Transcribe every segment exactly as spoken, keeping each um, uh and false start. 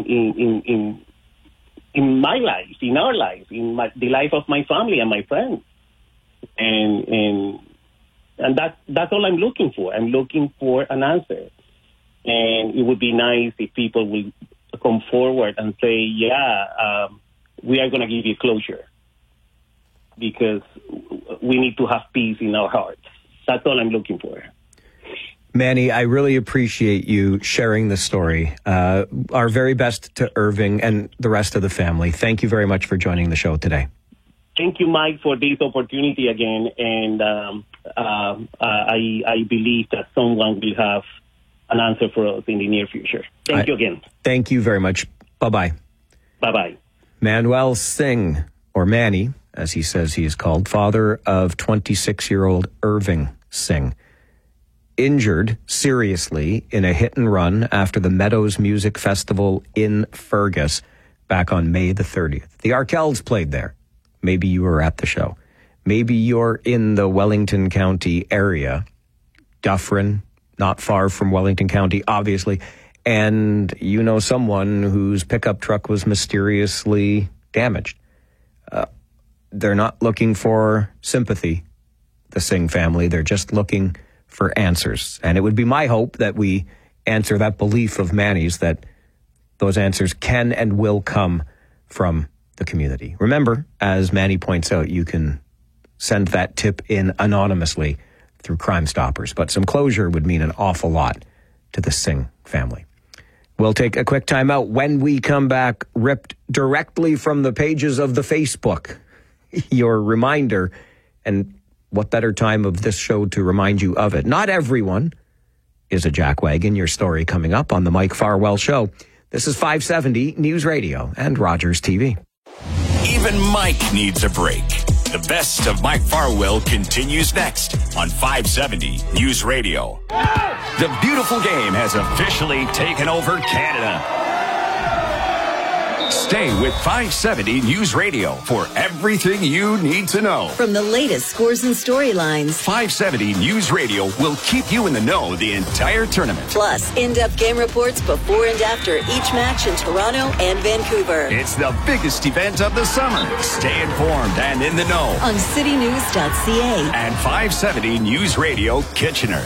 in in in in, in my life, in our life, in my, the life of my family and my friends, and and and that that's all I'm looking for. I'm looking for an answer, and it would be nice if people will come forward and say, yeah, um, we are going to give you closure, because we need to have peace in our hearts. That's all I'm looking for. Manny, I really appreciate you sharing the story. Uh, our very best to Irving and the rest of the family. Thank you very much for joining the show today. Thank you, Mike, for this opportunity again. And um, uh, I, I believe that someone will have an answer for us in the near future. Thank I, you again. Thank you very much. Bye-bye. Bye-bye. Manuel Singh, or Manny, as he says he is called, father of twenty-six-year-old Irving Singh, injured seriously in a hit and run after the Meadows Music Festival in Fergus back on May the thirtieth. The Arkells played there. Maybe you were at the show. Maybe you're in the Wellington County area, Dufferin, not far from Wellington County, obviously, and you know someone whose pickup truck was mysteriously damaged. Uh, they're not looking for sympathy, the Singh family. They're just looking for answers. And it would be my hope that we answer that belief of Manny's, that those answers can and will come from the community. Remember, as Manny points out, you can send that tip in anonymously through Crime Stoppers. But some closure would mean an awful lot to the Singh family. We'll take a quick time out. When we come back, ripped directly from the pages of the Facebook, your reminder, and what better time of this show to remind you of it. Not everyone is a jackwagon. Your story coming up on the Mike Farwell Show. This is five seventy News Radio and Rogers T V. Even Mike needs a break. The best of Mike Farwell continues next on five seventy News Radio. The beautiful game has officially taken over Canada. Stay with five seventy News Radio for everything you need to know. From the latest scores and storylines, five seventy News Radio will keep you in the know the entire tournament. Plus, in-depth game reports before and after each match in Toronto and Vancouver. It's the biggest event of the summer. Stay informed and in the know on city news dot c a and five seventy News Radio Kitchener.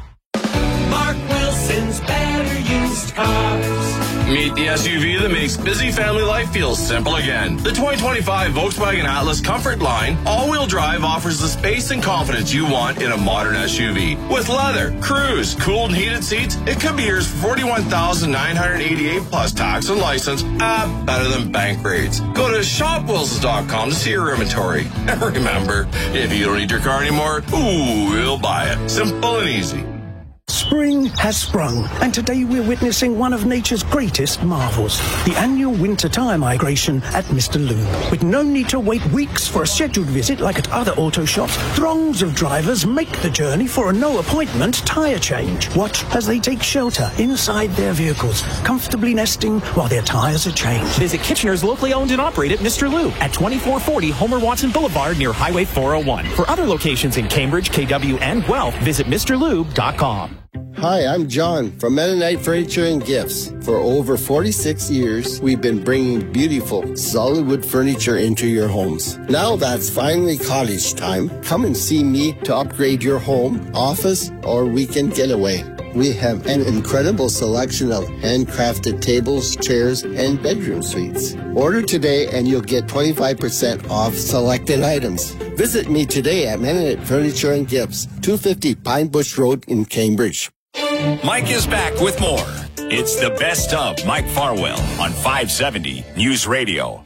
Mark Wilson's Better Used Cars. Meet the S U V that makes busy family life feel simple again. The twenty twenty-five Volkswagen Atlas Comfort line all-wheel drive offers the space and confidence you want in a modern S U V. With leather, cruise, cooled and heated seats, it could be yours for forty-one thousand nine hundred eighty-eight dollars plus tax and license. Ah, better than bank rates. Go to shop wilsons dot com to see your inventory. And remember, if you don't need your car anymore, ooh, we'll buy it. Simple and easy. Spring has sprung, and today we're witnessing one of nature's greatest marvels, the annual winter tire migration at Mister Lube. With no need to wait weeks for a scheduled visit like at other auto shops, throngs of drivers make the journey for a no-appointment tire change. Watch as they take shelter inside their vehicles, comfortably nesting while their tires are changed. Visit Kitchener's locally owned and operated Mister Lube at twenty-four forty Homer Watson Boulevard near Highway four oh one. For other locations in Cambridge, K W, and Guelph, visit Mr Lube dot com. Hi, I'm John from Mennonite Furniture and Gifts. For over forty-six years, we've been bringing beautiful, solid wood furniture into your homes. Now that's finally cottage time. Come and see me to upgrade your home, office, or weekend getaway. We have an incredible selection of handcrafted tables, chairs, and bedroom suites. Order today and you'll get twenty-five percent off selected items. Visit me today at Mennonite Furniture and Gifts, two fifty Pine Bush Road in Cambridge. Mike is back with more. It's the best of Mike Farwell on five seventy News Radio.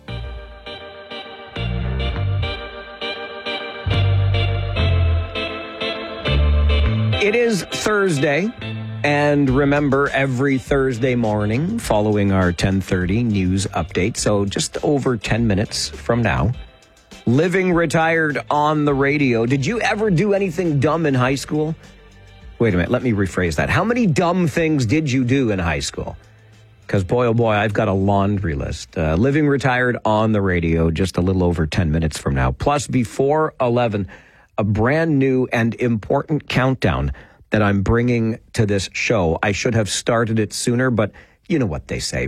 It is Thursday, and remember, every Thursday morning following our ten thirty news update, so just over ten minutes from now, Living Retired on the radio. Did you ever do anything dumb in high school? Wait a minute, let me rephrase that. How many dumb things did you do in high school? Because boy, oh boy, I've got a laundry list. Uh, Living Retired on the radio just a little over ten minutes from now. Plus, before eleven, a brand new and important countdown that I'm bringing to this show. I should have started it sooner, but you know what they say.